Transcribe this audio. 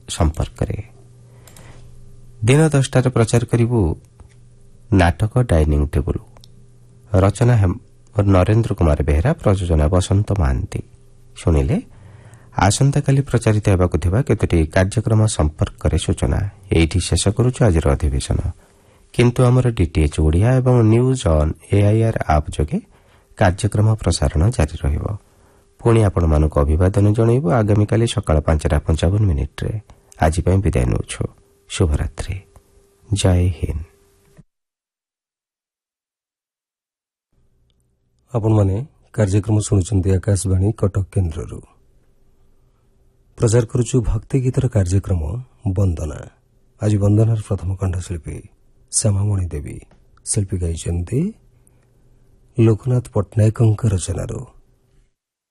संपर्क दिन 10टार प्रचार करिबु नाटक डाइनिंग टेबुल रचना नरेन्द्र कुमार बेहेरा प्रयोजना बसंत महांती शुणिले आसंता काली प्रचारित हेबाकु थिबा केतोटी कार्यक्रम संपर्क सूचना एठी शेष करूछु आजिर अधिवेशन किंतु आमर डीटीएच ओडिया एवं न्यूज ऑन एआईआर ऐप जोगे कार्यक्रम प्रसारण जारी रहिबो पुणी आपण मानक अभिवादन जणैबो आगामी काली सकाळ 5:55 रे आज पय विदाय नउछु शुभरात्रि जय हिंद। आपण माने कार्यक्रम शुणुचंदी आकाशवाणी कटक केन्द्ररू प्रचार करूछु भक्ति गीतर कार्यक्रम वंदना। आज वंदनार प्रथम कंठशिल्पी श्यामामणि देवी शिल्पी गाइछन्ति लोकनाथ पट्टनायकଙ୍କ रचनारू।